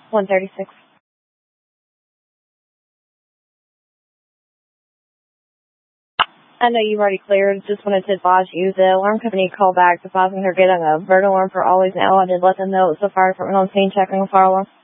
136. I know you've already cleared. Just wanted to advise you the alarm company called back advising they're getting a burglar alarm for Ollie's now. I did let them know it was the fire department on scene checking the fire alarm.